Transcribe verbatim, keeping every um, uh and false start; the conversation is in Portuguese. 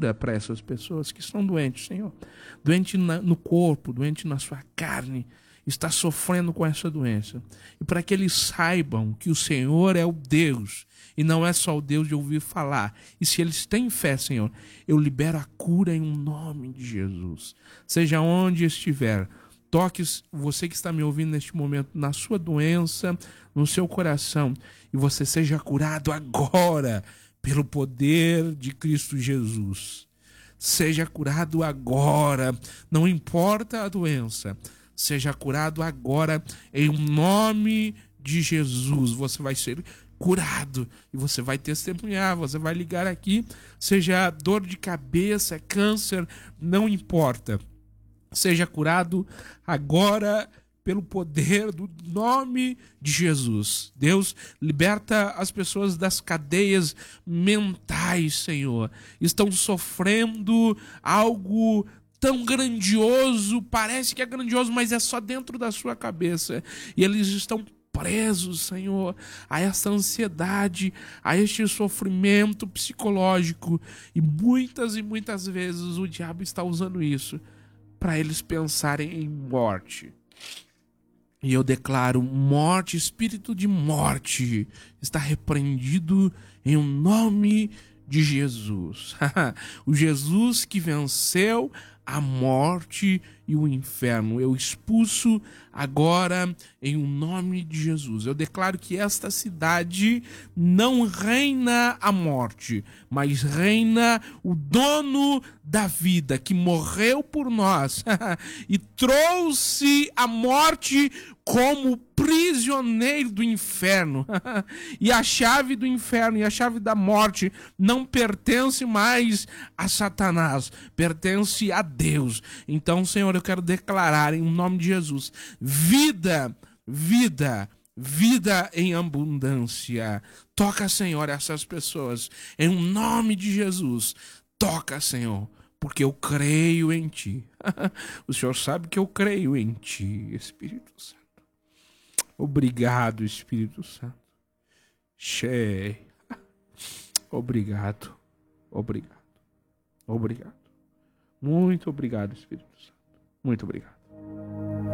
cura para essas pessoas que estão doentes, Senhor. Doente na, no corpo, doente na sua carne, está sofrendo com essa doença. E para que eles saibam que o Senhor é o Deus, e não é só o Deus de ouvir falar. E se eles têm fé, Senhor, eu libero a cura em nome de Jesus. Seja onde estiver, toque você que está me ouvindo neste momento na sua doença, no seu coração, e você seja curado agora pelo poder de Cristo Jesus. Seja curado agora, não importa a doença, seja curado agora em nome de Jesus. Você vai ser curado e você vai testemunhar, você vai ligar aqui, seja dor de cabeça, câncer, não importa. Seja curado agora pelo poder do nome de Jesus. Deus, liberta as pessoas das cadeias mentais, Senhor. Estão sofrendo algo tão grandioso, parece que é grandioso, mas é só dentro da sua cabeça. E eles estão presos, Senhor, a essa ansiedade, a este sofrimento psicológico. E muitas e muitas vezes o diabo está usando isso para eles pensarem em morte. E eu declaro morte, espírito de morte, está repreendido em nome de Jesus. O Jesus que venceu a morte e o inferno. Eu expulso agora em nome de Jesus. Eu declaro que esta cidade não reina a morte, mas reina o dono da vida, que morreu por nós e trouxe a morte como prisioneiro do inferno. E a chave do inferno e a chave da morte não pertence mais a Satanás, pertence a Deus. Então, Senhor, eu quero declarar em nome de Jesus, vida, vida, vida em abundância. Toca, Senhor, essas pessoas, em nome de Jesus. Toca, Senhor, porque eu creio em Ti. O Senhor sabe que eu creio em Ti, Espírito Santo. Obrigado, Espírito Santo. Che. Obrigado, obrigado, obrigado. Muito obrigado, Espírito Santo. Muito obrigado.